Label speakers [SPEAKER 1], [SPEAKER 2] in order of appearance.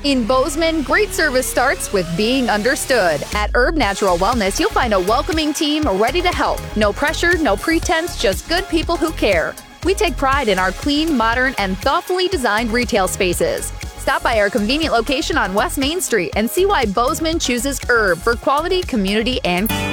[SPEAKER 1] In Bozeman, great service starts with being understood. At Herb Natural Wellness, you'll find a welcoming team ready to help. No pressure, no pretense, just good people who care. We take pride in our clean, modern, and thoughtfully designed retail spaces. Stop by our convenient location on West Main Street and see why Bozeman chooses Herb for quality, community, and